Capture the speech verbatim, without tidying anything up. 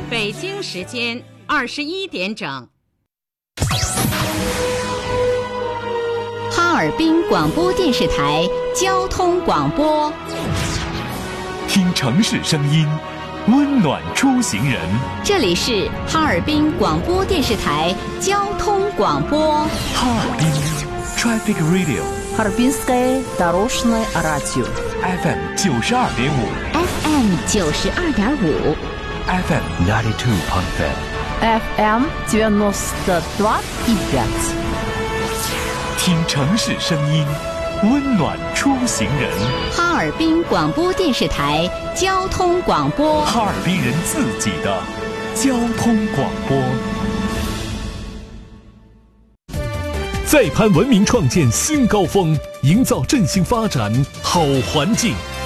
北京时间二十一点整。 哈尔滨广播电视台交通广播， 听城市声音，温暖出行人。 这里是哈尔滨广播电视台交通广播。 哈尔滨 Traffic Radio， Харбинское дорожное радио F M 九十二点五 F M 九十二点五 F M ninety two point five F M девяносто два и пять。 听城市声音，温暖出行人。 哈尔滨广播电视台交通广播， 哈尔滨人自己的交通广播。再攀文明，创建新高峰，营造振兴发展好环境。